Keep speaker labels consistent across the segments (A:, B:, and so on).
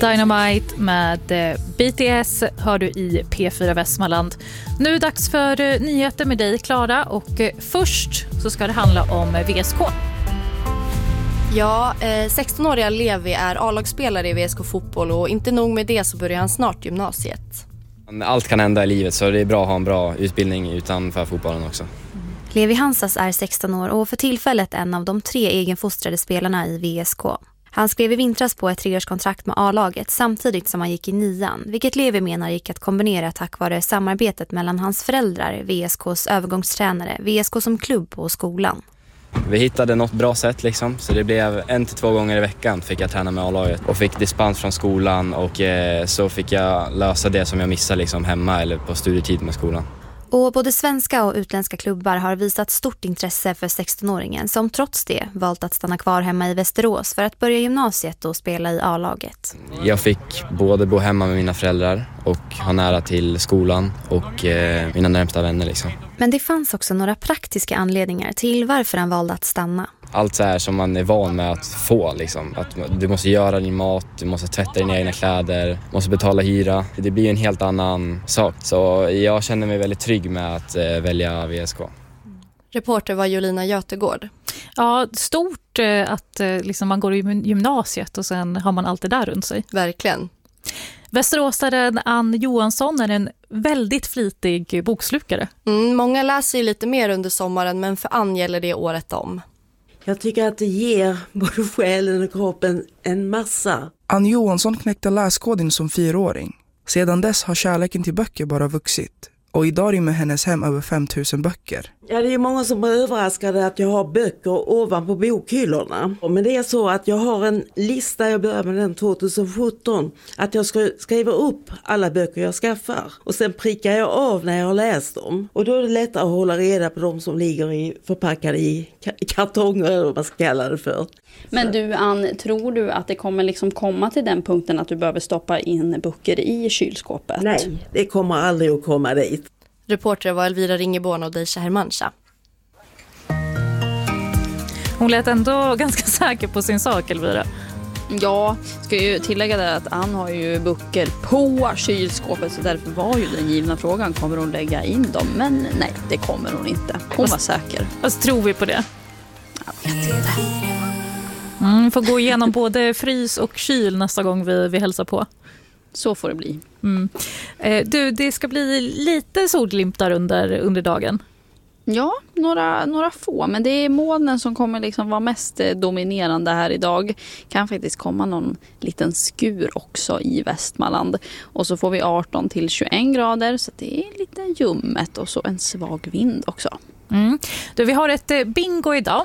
A: Dynamite med BTS hör du i P4 Västmanland. Nu är det dags för nyheter med dig, Klara, och först så ska det handla om VSK.
B: Ja, 16-åriga Levi är A-lagsspelare i VSK fotboll och inte nog med det så börjar han snart gymnasiet.
C: Allt kan hända i livet så det är bra att ha en bra utbildning utanför fotbollen också.
D: Levi Hansas är 16 år och för tillfället en av de 3 egenfostrade spelarna i VSK. Han skrev i vintras på ett 3-årskontrakt med A-laget samtidigt som han gick i 9:an, vilket Levi menar gick att kombinera tack vare samarbetet mellan hans föräldrar, VSKs övergångstränare, VSK som klubb och skolan.
C: Vi hittade något bra sätt liksom, så det blev 1 till 2 gånger i veckan fick jag träna med A-laget och fick dispens från skolan och så fick jag lösa det som jag missade liksom hemma eller på studietid med skolan.
D: Och både svenska och utländska klubbar har visat stort intresse för 16-åringen som trots det valt att stanna kvar hemma i Västerås för att börja gymnasiet och spela i A-laget.
C: Jag fick både bo hemma med mina föräldrar och ha nära till skolan och mina närmsta vänner liksom.
D: Men det fanns också några praktiska anledningar till varför han valde att stanna.
C: Allt så här som man är van med att få liksom. Att du måste göra din mat, du måste tvätta dina egna kläder, måste betala hyra. Det blir en helt annan sak. Så jag känner mig väldigt trygg med att välja VSK.
B: Reporter var Jolina Götegård.
A: Ja, stort att liksom man går i gymnasiet och sen har man allt det där runt sig.
B: Verkligen.
A: Västeråsaren Ann Johansson är en väldigt flitig bokslukare.
B: Många läser ju lite mer under sommaren, men för Ann gäller det året om.
E: Jag tycker att det ger både själen och kroppen en massa.
F: Ann Johansson knäckte läskoden som 4-åring. Sedan dess har kärleken till böcker bara vuxit. Och idag rymmer hennes hem över 5000 böcker.
E: Ja, det är många som är överraskade att jag har böcker ovanpå bokhyllorna. Men det är så att jag har en lista, jag börjar med den 2017. Att jag ska skriva upp alla böcker jag skaffar. Och sen prickar jag av när jag har läst dem. Och då är det lättare att hålla reda på de som ligger förpackade i kartonger eller vad man ska kalla det för.
G: Men du Ann, tror du att det kommer liksom komma till den punkten att du behöver stoppa in böcker i kylskåpet?
E: Nej, det kommer aldrig att komma dit.
B: Reporter var Elvira Ringeborn och Deisha Hermancha.
A: Hon lät ändå ganska säker på sin sak, Elvira.
G: Ja, ska ju tillägga där att Ann har ju böcker på kylskåpet, så därför var ju den givna frågan, kommer hon lägga in dem? Men nej, det kommer hon inte. Hon var säker.
A: Vad tror vi på det?
G: Jag vet inte.
A: Får gå igenom både frys och kyl nästa gång vi hälsar på.
G: Så får det bli.
A: Du, det ska bli lite solglimtar under dagen.
G: Ja, några få. Men det är molnen som kommer liksom vara mest dominerande här idag. Kan faktiskt komma någon liten skur också i Västmanland. Och så får vi 18 till 21 grader, så det är lite ljummet och så en svag vind också.
A: Du, vi har ett bingo idag.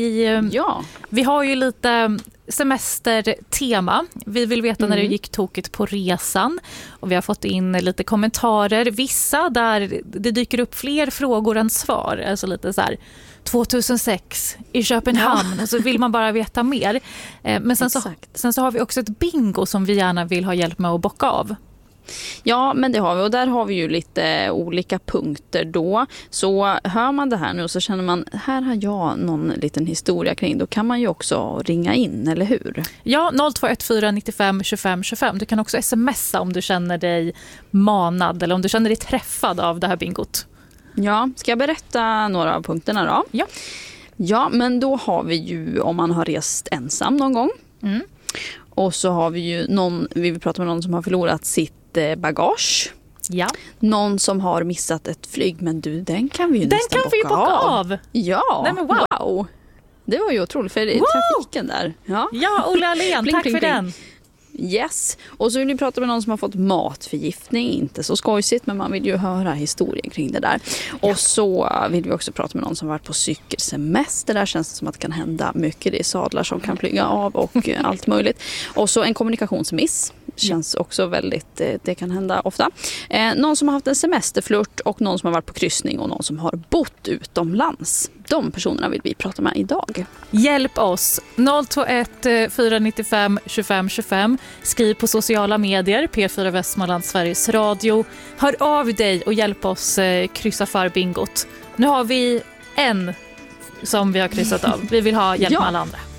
A: Vi har ju lite semestertema. Vi vill veta när det gick tokigt på resan. Och vi har fått in lite kommentarer. Vissa där det dyker upp fler frågor än svar. Alltså lite så här 2006 i Köpenhamn. Och så vill man bara veta mer. Men sen så har vi också ett bingo som vi gärna vill ha hjälp med att bocka av.
G: Ja, men det har vi, och där har vi ju lite olika punkter då. Så hör man det här nu så känner man, här har jag någon liten historia kring, då kan man ju också ringa in, eller hur?
A: Ja, 0214 95 25 25. Du kan också smsa om du känner dig manad eller om du känner dig träffad av det här bingot.
G: Ja, ska jag berätta några av punkterna då? Ja, men då har vi ju om man har rest ensam någon gång. Och så har vi ju vi vill prata med någon som har förlorat sitt bagage. Ja. Någon som har missat ett flyg, men du, den kan vi ju nästan bocka av. Ja.
A: Nej, men wow.
G: Det var ju otroligt för trafiken där.
A: Ja, Olle Allén, tack för den.
G: Yes. Och så vill vi prata med någon som har fått matförgiftning. Inte så skojsigt, men man vill ju höra historien kring det där. Ja. Och så vill vi också prata med någon som varit på cykelsemester. Där känns det som att det kan hända mycket. Det är sadlar som kan flyga av och allt möjligt. Och så en kommunikationsmiss. Känns också väldigt, det kan hända ofta. Någon som har haft en semesterflört och någon som har varit på kryssning och någon som har bott utomlands. De personerna vill vi prata med idag.
A: Hjälp oss. 021 495 25 25. Skriv på sociala medier, P4 Västmanland, Sveriges Radio. Hör av dig och hjälp oss kryssa för bingot. Nu har vi en som vi har kryssat av. Vi vill ha hjälp med alla andra.